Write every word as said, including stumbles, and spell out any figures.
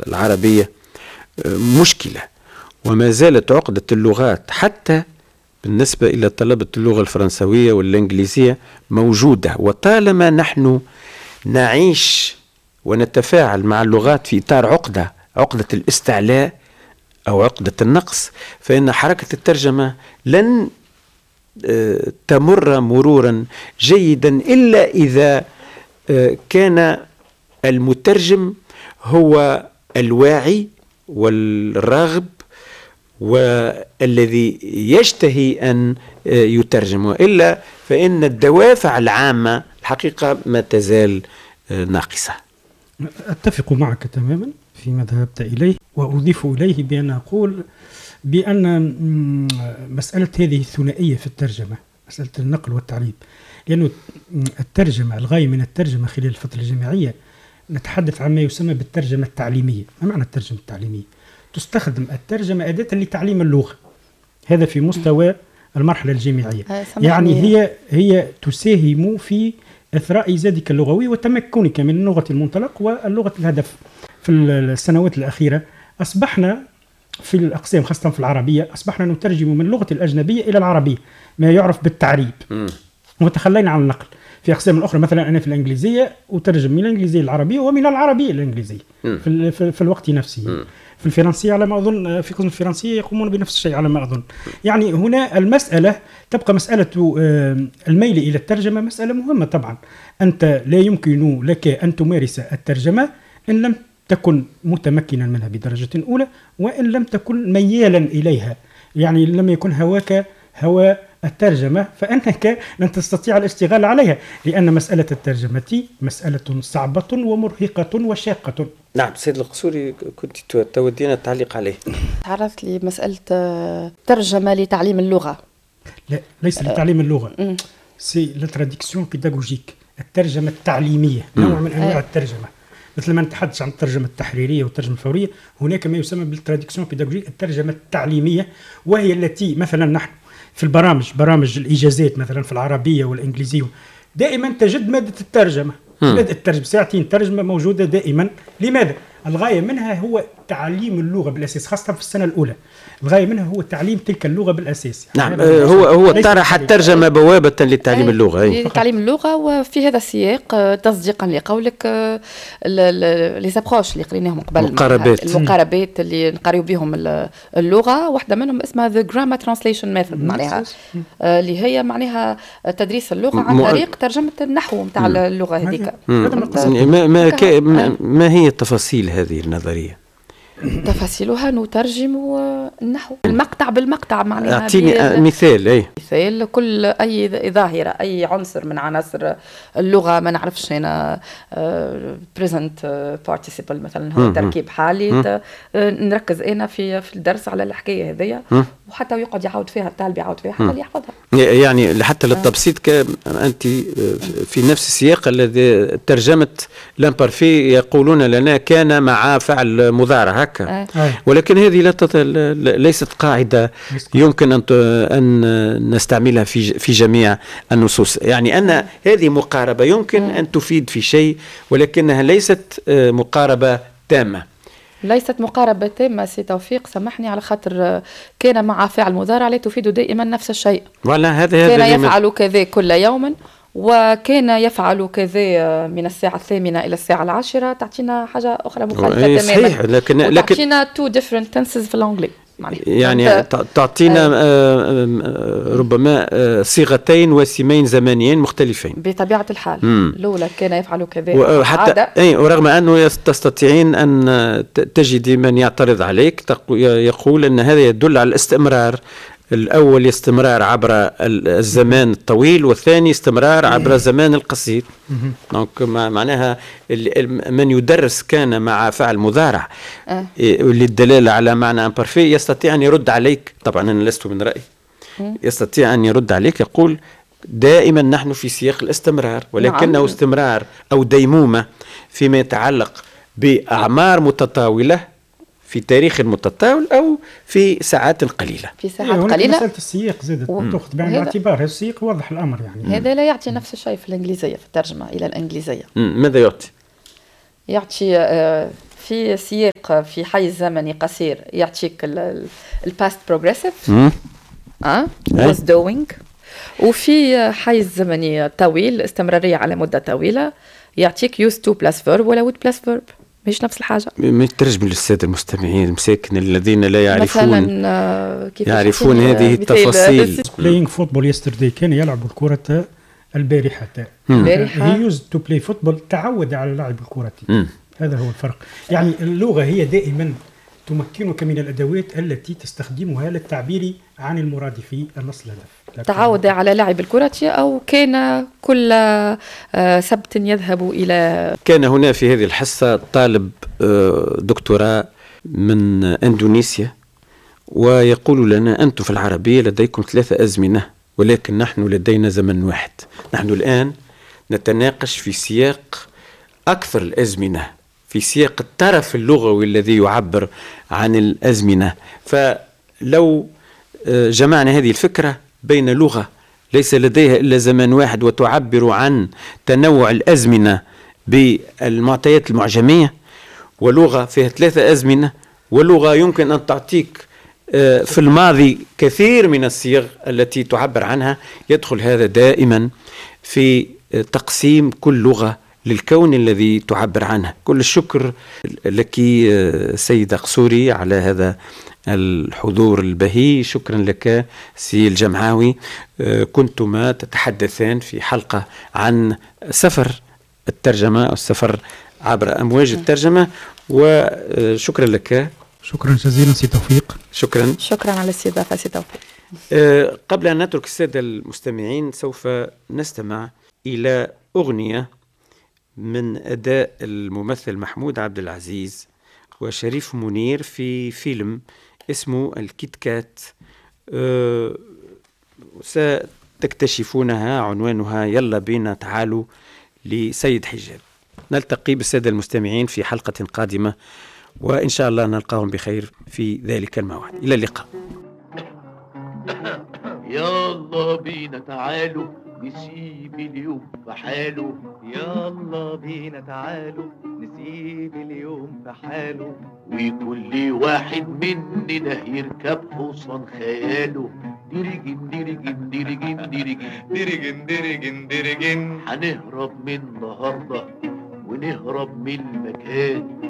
العربية مشكلة، وما زالت عقدة اللغات حتى بالنسبة إلى طلبة اللغة الفرنسوية والإنجليزية موجودة. وطالما نحن نعيش ونتفاعل مع اللغات في إطار عقدة عقدة الاستعلاء أو عقدة النقص، فإن حركة الترجمة لن تمر مرورا جيدا إلا إذا كان المترجم هو الواعي والراغب والذي يشتهي أن يترجم، وإلا فإن الدوافع العامة الحقيقة ما تزال ناقصة. أتفق معك تماما فيما ذهبت إليه، وأضيف إليه بأن أقول بأن مسألة هذه الثنائية في الترجمة، مسألة النقل والتعريب، لأنه الترجمة الغاية من الترجمة خلال الفترة الجامعية نتحدث عن ما يسمى بالترجمة التعليمية. ما معنى الترجمة التعليمية؟ تستخدم الترجمة أداة لتعليم اللغة، هذا في مستوى المرحلة الجامعية. يعني هي هي تساهم في إثراء زادك اللغوي وتمكنك من اللغة المنطلق واللغة الهدف. في السنوات الأخيرة أصبحنا في الأقسام خاصة في العربية أصبحنا نترجم من اللغة الأجنبية إلى العربية، ما يعرف بالتعريب، وتخلينا عن النقل. في أقسام الأخرى مثلا أنا في الإنجليزية أترجم من الإنجليزية للعربية ومن العربية للإنجليزية في, في, في الوقت نفسه. في الفرنسية على ما أظن، في قسم الفرنسية يقومون بنفس الشيء على ما أظن. يعني هنا المسألة تبقى مسألة الميل إلى الترجمة مسألة مهمة طبعا. أنت لا يمكن لك أن تمارس الترجمة إن لم تكن متمكنا منها بدرجة أولى، وإن لم تكن ميالا إليها، يعني لم يكن هواك هوى الترجمة فإنك لن تستطيع الاشتغال عليها، لأن مسألة الترجمة مسألة صعبة ومرهقة وشاقة. نعم سيد القصوري، كنت تودين التعليق عليه. تعرضت لمسألة ترجمة لتعليم اللغة. لا، ليس لتعليم اللغة، سي لا تراديكسيون بيداغوجيك، الترجمة التعليمية، نوع من أنواع الترجمة. مثل ما نتحدث عن الترجمة التحريرية والترجمة الفورية، هناك ما يسمى بالتراديكسيون بيداغوجيك، الترجمة التعليمية، وهي التي مثلا نحن في البرامج برامج الإجازات مثلا في العربية والإنجليزية دائما تجد مادة الترجمة. مادة الترجمة ساعتين ترجمة موجودة دائما. لماذا؟ الغاية منها هو تعليم اللغة بالأساس، خاصة في السنة الأولى. الغاية منها هو تعليم تلك اللغة بالأساس. نعم، هو هو طرح الترجمة بوابة لتعليم اللغة. أي. لتعليم اللغة. وفي هذا السياق تصديقا لقولك لي زابروش اللي قريناهم قبل، المقاربات المقاربات اللي نقريو بهم اللغة، واحدة منهم اسمها the grammar translation method، معناها اللي هي معناها تدريس اللغة عن طريق ترجمة النحو نتاع اللغة هذيك. ما ما ما هي تفاصيل هذه النظرية؟ تفاصيلها نترجم النحو المقطع بالمقطع، معناها أعطيني مثال. أي مثال كل أي ظاهرة أي عنصر من عناصر اللغة، ما نعرفش هنا present participle مثلا هو تركيب حالي، نركز أنا في في الدرس على الحكاية هذية، وحتى يقعد يعاود فيها الطالب يعاود فيها حتى اللي يحفظها. يعني حتى للتبسيط أنت في نفس السياق الذي ترجمة لامبارفي يقولون لنا كان مع فعل مضارع هكا، ولكن هذه لا تط... ليست قاعدة يمكن أن أن نستعملها في في جميع النصوص. يعني أن هذه مقاربة يمكن أن تفيد في شيء، ولكنها ليست مقاربة تامة. ليست مقاربة تامة سي توفيق، سامحني، على خاطر كان مع فعل مضارع لا تفيد دائما نفس الشيء. ولا هذا كان يفعل كذا كل يوم، وكان يفعل كذا من الساعة الثامنة إلى الساعة العاشرة، تعطينا حاجة أخرى مختلفة تماما. صحيح، لكن لكن تعطينا two different tenses في الإنجليزي، يعني تعطينا آه ربما آه صيغتين واسمين زمانيين مختلفين بطبيعة الحال. الأولى كان يفعل كذا وحتى أي، ورغم أنه تستطيعين أن تجدي من يعترض عليك يقول أن هذا يدل على الاستمرار. الأول استمرار عبر الزمان الطويل، والثاني استمرار عبر الزمان القصير. دونك معناها من يدرس كان مع فعل مضارع أه. للدلالة على معنى امبارفي يستطيع أن يرد عليك. طبعا أنا لست من رأيي، يستطيع أن يرد عليك يقول دائما نحن في سياق الاستمرار، ولكنه نعم. استمرار أو ديمومة فيما يتعلق بأعمار متطاولة في تاريخ متطاول أو في ساعات قليلة. في ساعات قليلة. مسألة السياق زادت تأخذ بعين الاعتبار، السياق واضح الأمر يعني. هذا لا يعطي نفس الشيء في الإنجليزية، في الترجمة إلى الإنجليزية. ماذا يعطي؟ يعطي في سياق في حيز زمني قصير يعطيك الباست بروجريسيف اه was doing، وفي حيز زمني طويل استمرارية على مدة طويلة يعطيك used to plus verb ولا would plus verb. مش نفس الحاجة. ما يترجم للسادة المستمعين المساكن الذين لا يعرفون مثلا يعرفون هذه التفاصيل. playing football yesterday كان يلعب الكرة البارحة. البارحة he used to play football تعود على لعب الكرة. هذا هو الفرق. يعني اللغة هي دائما تمكنك من الأدوات التي تستخدمها للتعبير عن المراد في النص الهدف. تعود على لعب الكرة أو كان كل سبت يذهب إلى. كان هنا في هذه الحصة طالب دكتوراه من إندونيسيا ويقول لنا أنتم في العربية لديكم ثلاثة أزمنة ولكن نحن لدينا زمن واحد. نحن الآن نتناقش في سياق أكثر الأزمنة، في سياق الطرف اللغوي الذي يعبر عن الأزمنة. فلو جمعنا هذه الفكرة بين لغة ليس لديها إلا زمن واحد وتعبر عن تنوع الأزمنة بالمعطيات المعجمية، ولغة فيها ثلاثة أزمنة، ولغة يمكن أن تعطيك في الماضي كثير من الصيغ التي تعبر عنها، يدخل هذا دائما في تقسيم كل لغة للكون الذي تعبر عنه. كل الشكر لك سيدة قصوري على هذا الحضور البهي. شكرا لك سي الجمعاوي. كنتما تتحدثان في حلقة عن سفر الترجمة أو السفر عبر أمواج الترجمة، وشكرا لك. شكرا جزيلا سي توفيق. شكرا شكرا على الاستضافة سي توفيق. أه قبل أن نترك السادة المستمعين سوف نستمع إلى أغنية من أداء الممثل محمود عبد العزيز وشريف منير في فيلم اسمه الكيت كات. أه ستكتشفونها، عنوانها يلا بينا تعالوا لسيد حجاب. نلتقي بالسادة المستمعين في حلقة قادمة وإن شاء الله نلقاهم بخير في ذلك الموعد. إلى اللقاء. يلا بينا تعالوا نسيب اليوم في حاله، يلا بينا تعالوا نسيب اليوم في حاله، وكل واحد مننا يركب حصان خياله. ديرجن ديرجن ديرجن ديرجن ديرجن ديرجن ديرجن هنهرب من النهارده ونهرب من المكان.